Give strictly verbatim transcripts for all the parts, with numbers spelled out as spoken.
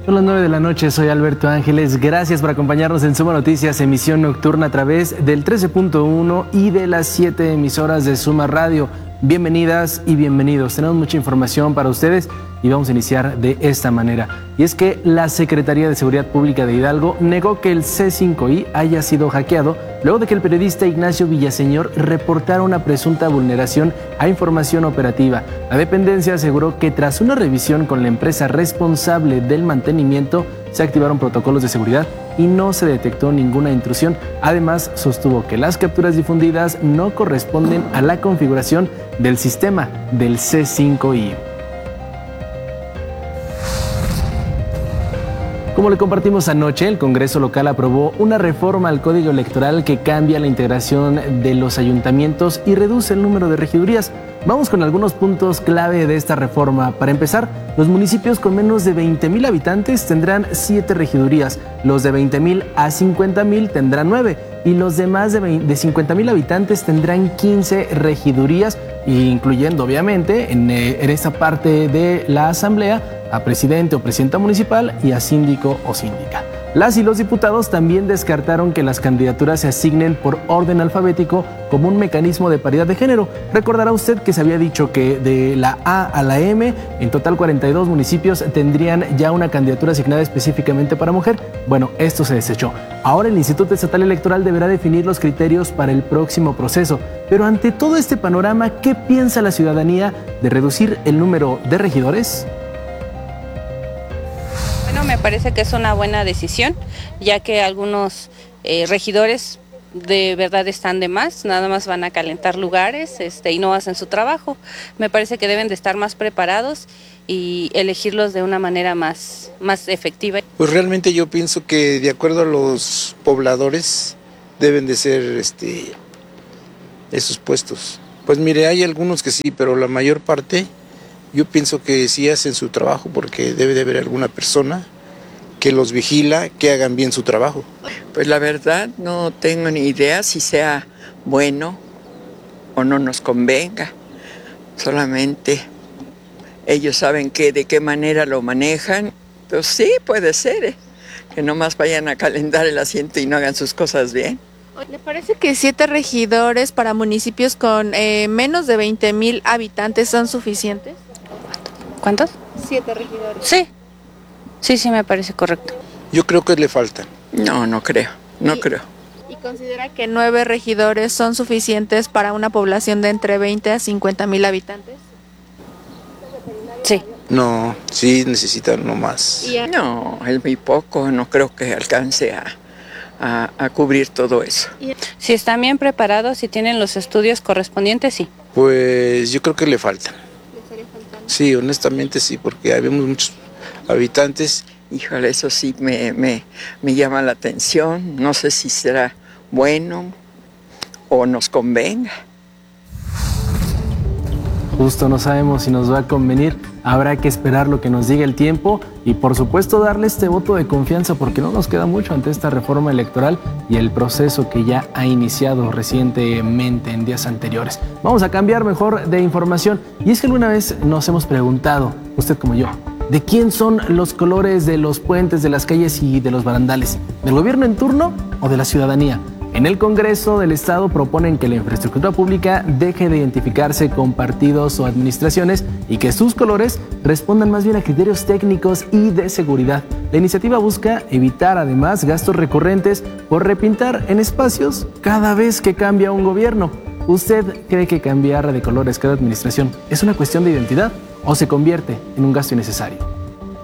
Son las nueve de la noche, soy Alberto Ángeles. Gracias por acompañarnos en Suma Noticias, emisión nocturna a través del trece punto uno y de las siete emisoras de Suma Radio. Bienvenidas y bienvenidos. Tenemos mucha información para ustedes y vamos a iniciar de esta manera. Y es que la Secretaría de Seguridad Pública de Hidalgo negó que el C cinco I haya sido hackeado luego de que el periodista Ignacio Villaseñor reportara una presunta vulneración a información operativa. La dependencia aseguró que tras una revisión con la empresa responsable del mantenimiento se activaron protocolos de seguridad y no se detectó ninguna intrusión. Además, sostuvo que las capturas difundidas no corresponden a la configuración del sistema del C cinco I. Como le compartimos anoche, el Congreso local aprobó una reforma al Código Electoral que cambia la integración de los ayuntamientos y reduce el número de regidurías. Vamos con algunos puntos clave de esta reforma. Para empezar, los municipios con menos de veinte mil habitantes tendrán siete regidurías, los de veinte mil a cincuenta mil tendrán nueve y los de más de cincuenta mil habitantes tendrán quince regidurías, incluyendo obviamente en, en esta parte de la asamblea a presidente o presidenta municipal y a síndico o síndica. Las y los diputados también descartaron que las candidaturas se asignen por orden alfabético como un mecanismo de paridad de género. Recordará usted que se había dicho que de la A a la M, en total cuarenta y dos municipios tendrían ya una candidatura asignada específicamente para mujer. Bueno, esto se desechó. Ahora el Instituto Estatal Electoral deberá definir los criterios para el próximo proceso. Pero ante todo este panorama, ¿qué piensa la ciudadanía de reducir el número de regidores? Bueno, me parece que es una buena decisión, ya que algunos eh, regidores de verdad están de más, nada más van a calentar lugares este, y no hacen su trabajo. Me parece que deben de estar más preparados y elegirlos de una manera más, más efectiva. Pues realmente yo pienso que de acuerdo a los pobladores deben de ser este, esos puestos. Pues mire, hay algunos que sí, pero la mayor parte yo pienso que sí hacen su trabajo porque debe de haber alguna persona que los vigila, que hagan bien su trabajo. Pues la verdad no tengo ni idea si sea bueno o no nos convenga. Solamente ellos saben que de qué manera lo manejan. Pues sí, puede ser, ¿eh? Que nomás vayan a calentar el asiento y no hagan sus cosas bien. ¿Le parece que siete regidores para municipios con eh, menos de veinte mil habitantes son suficientes? ¿Cuántos? Siete regidores. Sí, sí, sí me parece correcto. Yo creo que le faltan. No, no creo, no ¿Y, creo. ¿Y considera que nueve regidores son suficientes para una población de entre veinte a cincuenta mil habitantes? Sí. No, sí necesitan no más. No, es muy poco, no creo que alcance a, a, a cubrir todo eso. Si están bien preparados, si tienen los estudios correspondientes, sí. Pues yo creo que le faltan. Sí, honestamente sí, porque habemos muchos habitantes. Híjole, eso sí me, me, me llama la atención. No sé si será bueno o nos convenga. Justo no sabemos si nos va a convenir. Habrá que esperar lo que nos diga el tiempo y por supuesto darle este voto de confianza porque no nos queda mucho ante esta reforma electoral y el proceso que ya ha iniciado recientemente en días anteriores. Vamos a cambiar mejor de información y es que alguna vez nos hemos preguntado, usted como yo, ¿de quién son los colores de los puentes, de las calles y de los barandales? ¿Del gobierno en turno o de la ciudadanía? En el Congreso del Estado proponen que la infraestructura pública deje de identificarse con partidos o administraciones y que sus colores respondan más bien a criterios técnicos y de seguridad. La iniciativa busca evitar además gastos recurrentes por repintar en espacios cada vez que cambia un gobierno. ¿Usted cree que cambiar de colores cada administración es una cuestión de identidad o se convierte en un gasto innecesario?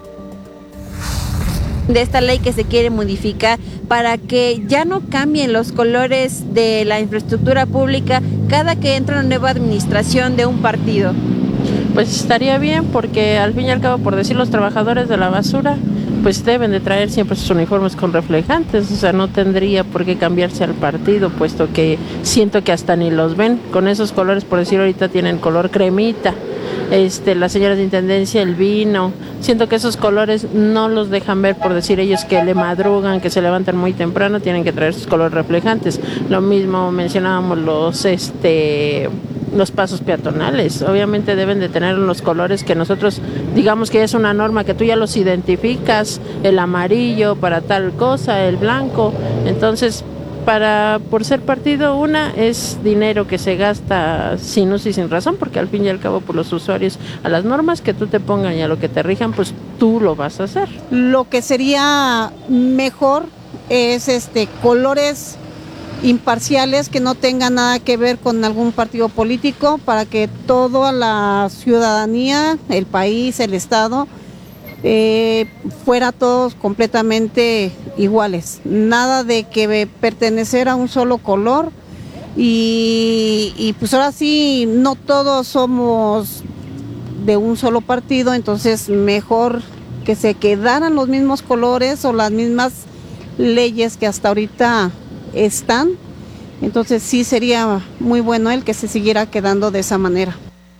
De esta ley que se quiere modificar para que ya no cambien los colores de la infraestructura pública cada que entra una nueva administración de un partido. Pues estaría bien porque al fin y al cabo, por decir, los trabajadores de la basura pues deben de traer siempre sus uniformes con reflejantes, o sea, no tendría por qué cambiarse al partido, puesto que siento que hasta ni los ven con esos colores, por decir, ahorita tienen color cremita. Este, las señoras de intendencia, el vino, siento que esos colores no los dejan ver, por decir ellos que le madrugan, que se levantan muy temprano, tienen que traer sus colores reflejantes. Lo mismo mencionábamos los este los pasos peatonales. Obviamente deben de tener los colores que nosotros, digamos que es una norma que tú ya los identificas, el amarillo para tal cosa, el blanco. Entonces, para por ser partido, una es dinero que se gasta sin uso y sin razón, porque al fin y al cabo por los usuarios, a las normas que tú te pongan y a lo que te rijan, pues tú lo vas a hacer. Lo que sería mejor es este colores imparciales que no tengan nada que ver con algún partido político, para que toda la ciudadanía, el país, el estado, eh, fuera todos completamente iguales. Nada de que pertenecer a un solo color y, y pues ahora sí, no todos somos de un solo partido, entonces mejor que se quedaran los mismos colores o las mismas leyes que hasta ahorita están. Entonces sí sería muy bueno el que se siguiera quedando de esa manera.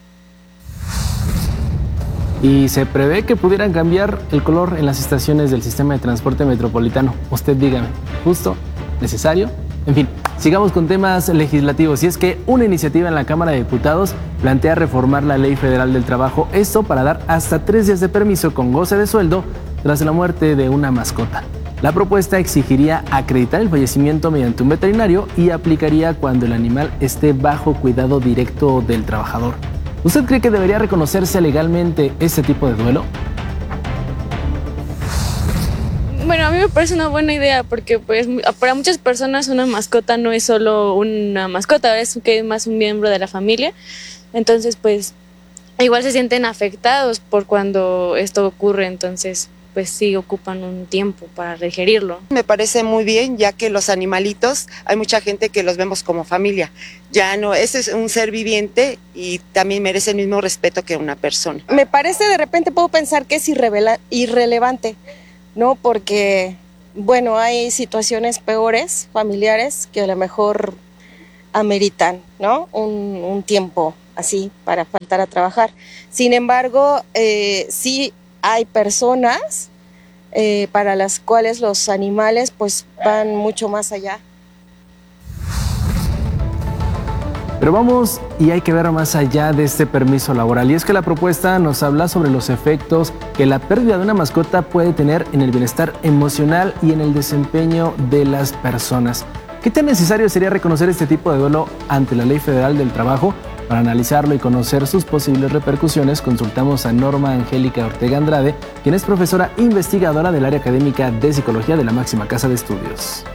Y se prevé que pudieran cambiar el color en las estaciones del sistema de transporte metropolitano. Usted dígame, ¿justo? ¿Necesario? En fin, sigamos con temas legislativos. Y es que una iniciativa en la Cámara de Diputados plantea reformar la Ley Federal del Trabajo, esto para dar hasta tres días de permiso con goce de sueldo tras la muerte de una mascota. La propuesta exigiría acreditar el fallecimiento mediante un veterinario y aplicaría cuando el animal esté bajo cuidado directo del trabajador. ¿Usted cree que debería reconocerse legalmente este tipo de duelo? Bueno, a mí me parece una buena idea porque pues para muchas personas una mascota no es solo una mascota, es que es más un miembro de la familia. Entonces pues igual se sienten afectados por cuando esto ocurre, entonces pues sí ocupan un tiempo para digerirlo. Me parece muy bien, ya que los animalitos, hay mucha gente que los vemos como familia. Ya no, ese es un ser viviente y también merece el mismo respeto que una persona. Me parece, de repente puedo pensar que es irrevela- irrelevante, ¿no? Porque, bueno, hay situaciones peores, familiares, que a lo mejor ameritan, ¿no? Un, un tiempo así para faltar a trabajar. Sin embargo, eh, sí hay personas eh, para las cuales los animales pues van mucho más allá. Pero vamos, y hay que ver más allá de este permiso laboral. Y es que la propuesta nos habla sobre los efectos que la pérdida de una mascota puede tener en el bienestar emocional y en el desempeño de las personas. ¿Qué tan necesario sería reconocer este tipo de duelo ante la Ley Federal del Trabajo? Para analizarlo y conocer sus posibles repercusiones, consultamos a Norma Angélica Ortega Andrade, quien es profesora investigadora del área académica de Psicología de la máxima casa de estudios.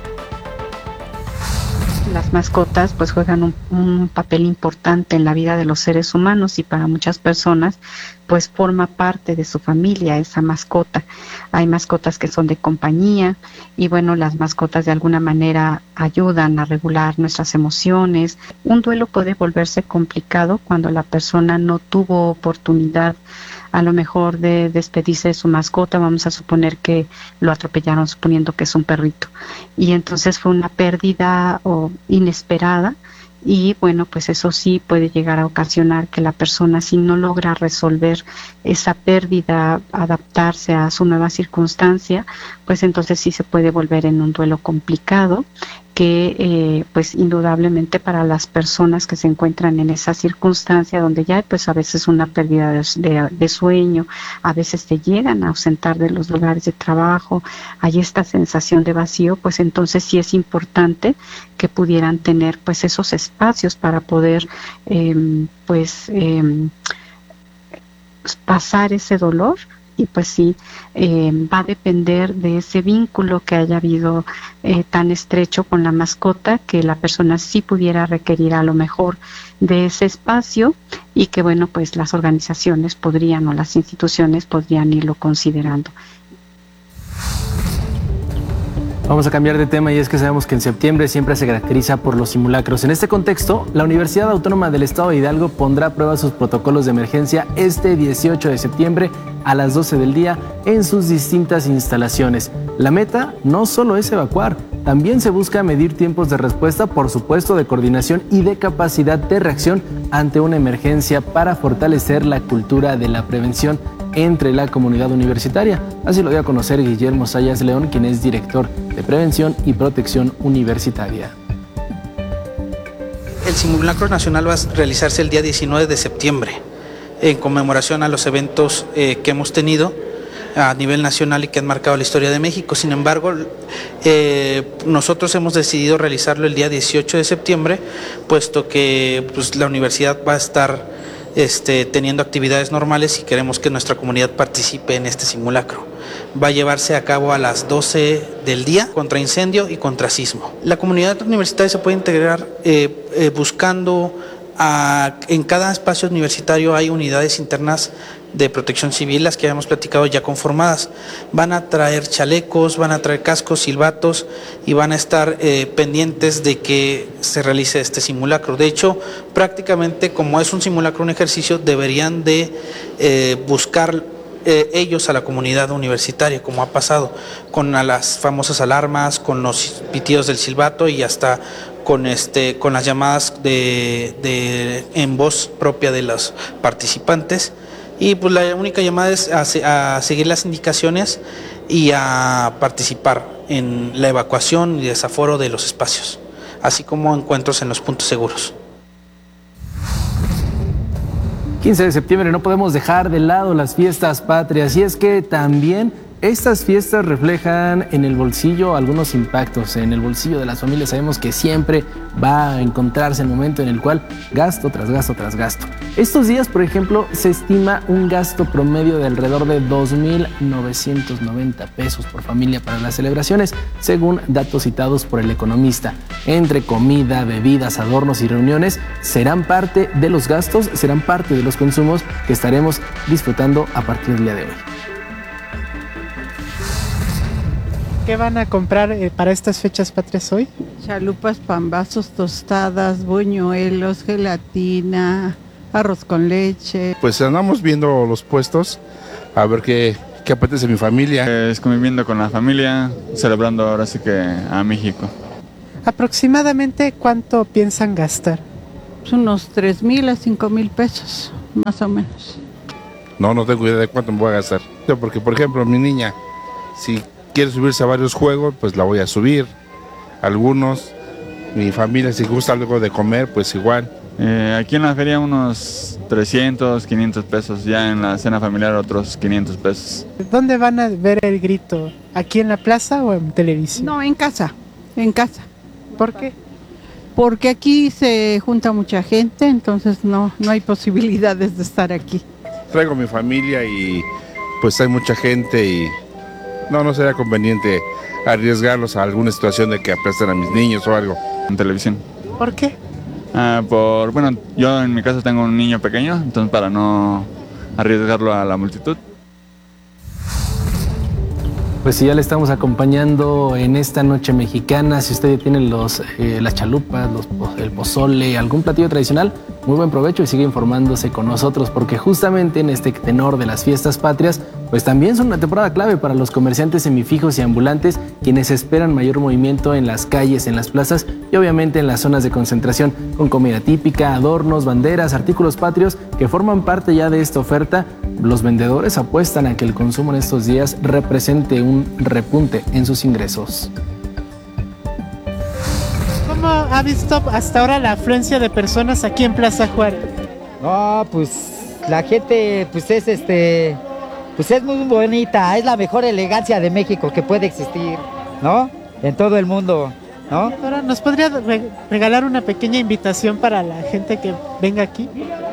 Las mascotas pues juegan un, un papel importante en la vida de los seres humanos y para muchas personas pues forma parte de su familia esa mascota. Hay mascotas que son de compañía y bueno, las mascotas de alguna manera ayudan a regular nuestras emociones. Un duelo puede volverse complicado cuando la persona no tuvo oportunidad a lo mejor de despedirse de su mascota. Vamos a suponer que lo atropellaron, suponiendo que es un perrito, y entonces fue una pérdida o inesperada, y bueno, pues eso sí puede llegar a ocasionar que la persona, si no logra resolver esa pérdida, adaptarse a su nueva circunstancia, pues entonces sí se puede volver en un duelo complicado, que eh, pues indudablemente para las personas que se encuentran en esa circunstancia donde ya pues a veces una pérdida de, de, de sueño, a veces te llegan a ausentar de los lugares de trabajo, hay esta sensación de vacío, pues entonces sí es importante que pudieran tener pues esos espacios para poder eh, pues eh, pasar ese dolor. Y pues sí, eh, va a depender de ese vínculo que haya habido eh, tan estrecho con la mascota, que la persona sí pudiera requerir a lo mejor de ese espacio y que bueno, pues las organizaciones podrían o las instituciones podrían irlo considerando. Vamos a cambiar de tema, y es que sabemos que en septiembre siempre se caracteriza por los simulacros. En este contexto, la Universidad Autónoma del Estado de Hidalgo pondrá a prueba sus protocolos de emergencia este dieciocho de septiembre a las doce del día en sus distintas instalaciones. La meta no solo es evacuar, también se busca medir tiempos de respuesta, por supuesto de coordinación y de capacidad de reacción ante una emergencia para fortalecer la cultura de la prevención entre la comunidad universitaria. Así lo dio a conocer Guillermo Sayas León, quien es director de Prevención y Protección Universitaria. El simulacro nacional va a realizarse el día diecinueve de septiembre, en conmemoración a los eventos eh, que hemos tenido a nivel nacional y que han marcado la historia de México. Sin embargo, eh, nosotros hemos decidido realizarlo el día dieciocho de septiembre, puesto que pues, la universidad va a estar este, teniendo actividades normales y queremos que nuestra comunidad participe en este simulacro. Va a llevarse a cabo a las doce del día, contra incendio y contra sismo. La comunidad universitaria se puede integrar eh, eh, buscando, a, en cada espacio universitario hay unidades internas de protección civil, las que habíamos platicado ya conformadas. Van a traer chalecos, van a traer cascos, silbatos y van a estar eh, pendientes de que se realice este simulacro. De hecho, prácticamente como es un simulacro, un ejercicio, deberían de eh, buscar eh, ellos a la comunidad universitaria, como ha pasado con a las famosas alarmas, con los pitidos del silbato y hasta con este con las llamadas de, de en voz propia de los participantes. Y pues la única llamada es a, a seguir las indicaciones y a participar en la evacuación y desaforo de los espacios, así como encuentros en los puntos seguros. quince de septiembre, no podemos dejar de lado las fiestas patrias, y es que también estas fiestas reflejan en el bolsillo algunos impactos. En el bolsillo de las familias sabemos que siempre va a encontrarse el momento en el cual gasto tras gasto tras gasto. Estos días, por ejemplo, se estima un gasto promedio de alrededor de dos mil novecientos noventa pesos por familia para las celebraciones, según datos citados por El Economista. Entre comida, bebidas, adornos y reuniones serán parte de los gastos, serán parte de los consumos que estaremos disfrutando a partir del día de hoy. ¿Qué van a comprar eh, para estas fechas patrias hoy? Chalupas, pambazos, tostadas, buñuelos, gelatina, arroz con leche. Pues andamos viendo los puestos, a ver qué, qué apetece mi familia. Es conviviendo con la familia, celebrando ahora sí que a México. ¿Aproximadamente cuánto piensan gastar? Pues unos tres mil a cinco mil pesos, más o menos. No, no tengo idea de cuánto me voy a gastar. Porque, por ejemplo, mi niña, si quiere subirse a varios juegos, pues la voy a subir. Algunos, mi familia, si gusta algo de comer, pues igual. Eh, aquí en la feria unos trescientos, quinientos pesos, ya en la cena familiar otros quinientos pesos. ¿Dónde van a ver el grito? ¿Aquí en la plaza o en televisión? No, en casa, en casa. ¿Por qué? Porque aquí se junta mucha gente, entonces no, no hay posibilidades de estar aquí. Traigo mi familia y pues hay mucha gente y no, no sería conveniente arriesgarlos a alguna situación de que aplasten a mis niños o algo. En televisión. ¿Por qué? Ah, por, bueno, yo en mi caso tengo un niño pequeño, entonces para no arriesgarlo a la multitud. Pues si ya le estamos acompañando en esta noche mexicana, si usted tiene los, eh, las chalupas, los, el pozole, algún platillo tradicional, muy buen provecho y sigue informándose con nosotros, porque justamente en este tenor de las fiestas patrias, pues también son una temporada clave para los comerciantes semifijos y ambulantes, quienes esperan mayor movimiento en las calles, en las plazas y obviamente en las zonas de concentración, con comida típica, adornos, banderas, artículos patrios que forman parte ya de esta oferta. Los vendedores apuestan a que el consumo en estos días represente un repunte en sus ingresos. ¿Cómo ha visto hasta ahora la afluencia de personas aquí en Plaza Juárez? No, pues la gente pues es este pues es muy bonita, es la mejor elegancia de México que puede existir, ¿no? En todo el mundo, ¿no? Ahora, ¿nos podría regalar una pequeña invitación para la gente que venga aquí?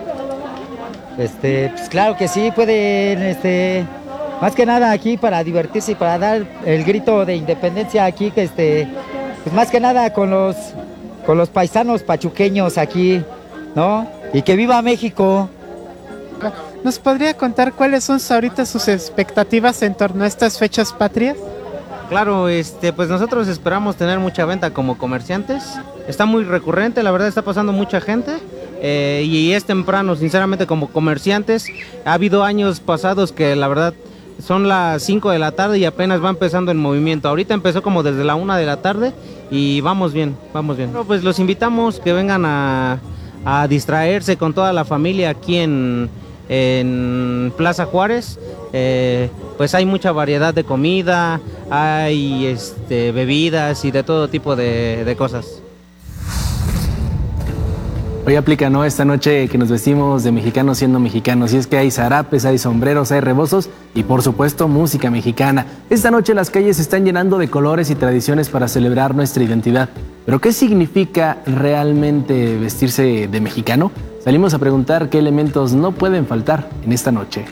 Este, pues claro que sí, pueden, este, más que nada aquí para divertirse y para dar el grito de independencia aquí, que este, pues más que nada con los, con los paisanos pachuqueños aquí, ¿no? Y que viva México. ¿Nos podría contar cuáles son ahorita sus expectativas en torno a estas fechas patrias? Claro, este, pues nosotros esperamos tener mucha venta como comerciantes. Está muy recurrente, la verdad está pasando mucha gente. Eh, y es temprano, sinceramente, como comerciantes. Ha habido años pasados que la verdad son las cinco de la tarde y apenas va empezando el movimiento. Ahorita empezó como desde la una de la tarde y vamos bien, vamos bien. Bueno, pues los invitamos que vengan a, a distraerse con toda la familia aquí en, en Plaza Juárez. Eh, pues hay mucha variedad de comida, hay este, bebidas y de todo tipo de, de cosas. Hoy aplica, ¿no? Esta noche que nos vestimos de mexicanos siendo mexicanos. Y es que hay zarapes, hay sombreros, hay rebozos y por supuesto música mexicana. Esta noche las calles se están llenando de colores y tradiciones para celebrar nuestra identidad. ¿Pero qué significa realmente vestirse de mexicano? Salimos a preguntar qué elementos no pueden faltar en esta noche.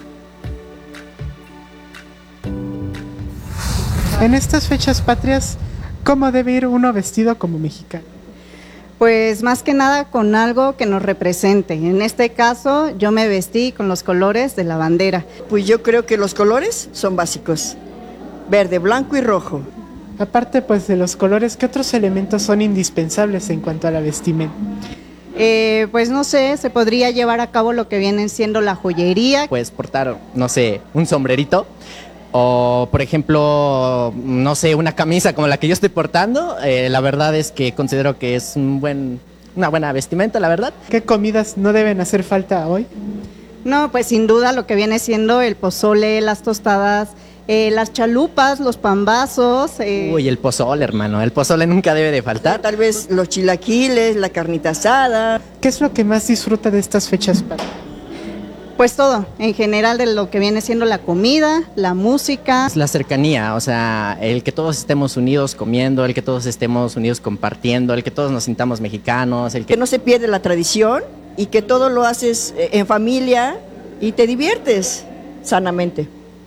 En estas fechas patrias, ¿cómo debe ir uno vestido como mexicano? Pues más que nada con algo que nos represente. En este caso yo me vestí con los colores de la bandera. Pues yo creo que los colores son básicos. Verde, blanco y rojo. Aparte pues de los colores, ¿qué otros elementos son indispensables en cuanto a la vestimenta? Eh, pues no sé, se podría llevar a cabo lo que viene siendo la joyería. Pues portar, no sé, un sombrerito. O, por ejemplo, no sé, una camisa como la que yo estoy portando. Eh, la verdad es que considero que es un buen, una buena vestimenta, la verdad. ¿Qué comidas no deben hacer falta hoy? No, pues sin duda lo que viene siendo el pozole, las tostadas, eh, las chalupas, los pambazos. Eh. Uy, el pozole, hermano. El pozole nunca debe de faltar. Tal vez los chilaquiles, la carnita asada. ¿Qué es lo que más disfruta de estas fechas patrias? Pues todo, en general de lo que viene siendo la comida, la música. La cercanía, o sea, el que todos estemos unidos comiendo, el que todos estemos unidos compartiendo, el que todos nos sintamos mexicanos. El que... que no se pierde la tradición y que todo lo haces en familia y te diviertes sanamente.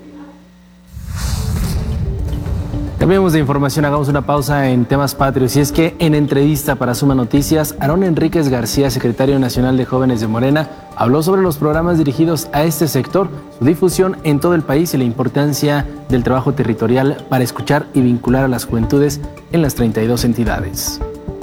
Cambiemos de información, hagamos una pausa en temas patrios. Y es que en entrevista para Suma Noticias, Aarón Enríquez García, secretario nacional de Jóvenes de Morena, habló sobre los programas dirigidos a este sector, su difusión en todo el país y la importancia del trabajo territorial para escuchar y vincular a las juventudes en las treinta y dos entidades.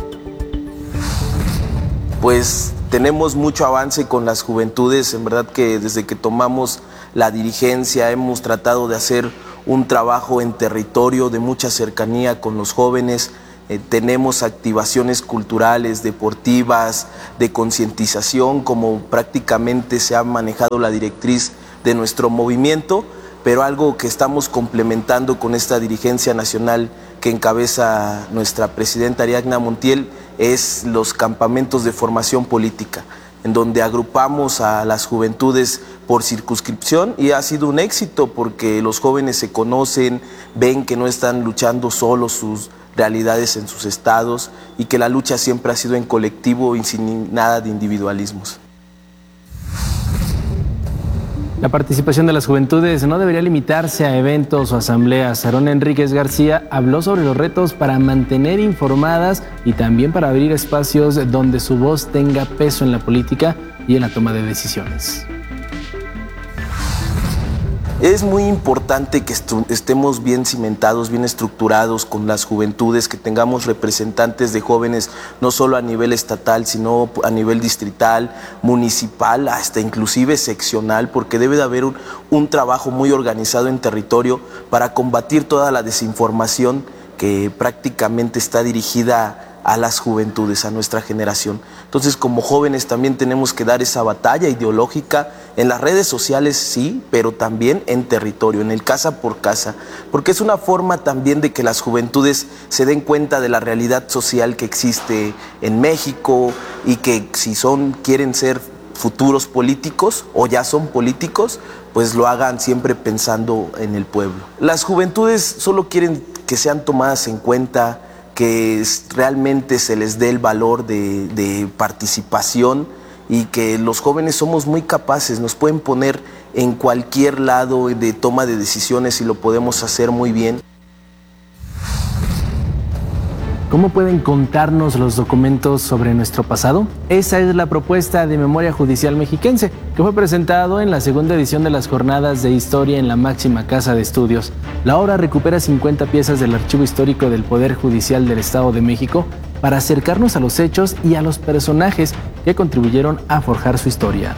Pues tenemos mucho avance con las juventudes, en verdad que desde que tomamos la dirigencia hemos tratado de hacer un trabajo en territorio de mucha cercanía con los jóvenes. Eh, tenemos activaciones culturales, deportivas, de concientización, como prácticamente se ha manejado la directriz de nuestro movimiento, pero algo que estamos complementando con esta dirigencia nacional que encabeza nuestra presidenta Ariadna Montiel es los campamentos de formación política, en donde agrupamos a las juventudes por circunscripción y ha sido un éxito porque los jóvenes se conocen, ven que no están luchando solos sus realidades en sus estados y que la lucha siempre ha sido en colectivo y sin nada de individualismos. La participación de las juventudes no debería limitarse a eventos o asambleas. Aarón Enríquez García habló sobre los retos para mantener informadas y también para abrir espacios donde su voz tenga peso en la política y en la toma de decisiones. Es muy importante que estemos bien cimentados, bien estructurados con las juventudes, que tengamos representantes de jóvenes no solo a nivel estatal, sino a nivel distrital, municipal, hasta inclusive seccional, porque debe de haber un, un trabajo muy organizado en territorio para combatir toda la desinformación que prácticamente está dirigida a las juventudes, a nuestra generación. Entonces, como jóvenes también tenemos que dar esa batalla ideológica en las redes sociales, sí, pero también en territorio, en el casa por casa, porque es una forma también de que las juventudes se den cuenta de la realidad social que existe en México y que si son, quieren ser futuros políticos o ya son políticos, pues lo hagan siempre pensando en el pueblo. Las juventudes solo quieren que sean tomadas en cuenta, que realmente se les dé el valor de, de participación y que los jóvenes somos muy capaces, nos pueden poner en cualquier lado de toma de decisiones y lo podemos hacer muy bien. ¿Cómo pueden contarnos los documentos sobre nuestro pasado? Esa es la propuesta de Memoria Judicial Mexiquense, que fue presentado en la segunda edición de las Jornadas de Historia en la máxima casa de estudios. La obra recupera cincuenta piezas del archivo histórico del Poder Judicial del Estado de México para acercarnos a los hechos y a los personajes que contribuyeron a forjar su historia.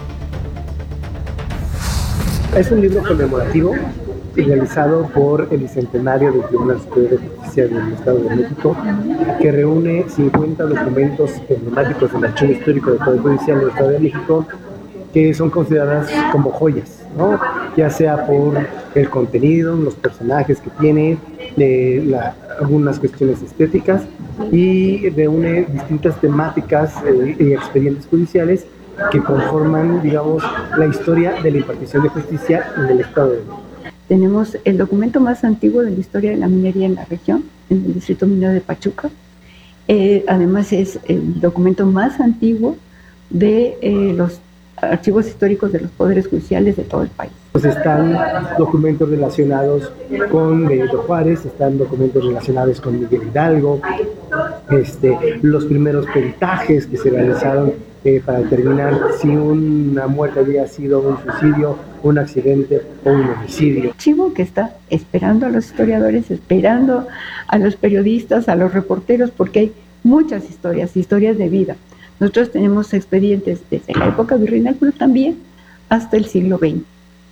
Es un libro conmemorativo realizado por el Bicentenario del Tribunal Superior de Justicia del Estado de México, que reúne cincuenta documentos emblemáticos del Archivo Histórico del Poder Judicial del Estado de México, que son consideradas como joyas, ¿no? Ya sea por el contenido, los personajes que tiene, de la, algunas cuestiones estéticas y reúne distintas temáticas eh, y expedientes judiciales que conforman, digamos, la historia de la impartición de justicia en el Estado de México. Tenemos el documento más antiguo de la historia de la minería en la región, en el distrito minero de Pachuca. Eh, además es el documento más antiguo de eh, los archivos históricos de los poderes judiciales de todo el país. Pues están documentos relacionados con Benito Juárez, están documentos relacionados con Miguel Hidalgo, este, los primeros peritajes que se realizaron eh, para determinar si una muerte había sido un suicidio, un accidente o un homicidio. Archivo que está esperando a los historiadores, esperando a los periodistas, a los reporteros, porque hay muchas historias, historias de vida. Nosotros tenemos expedientes desde la época virreinal, pero también hasta el siglo veinte.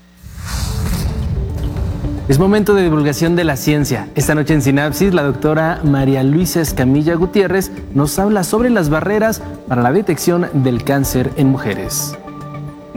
Es momento de divulgación de la ciencia. Esta noche en Sinapsis, la doctora María Luisa Escamilla Gutiérrez nos habla sobre las barreras para la detección del cáncer en mujeres.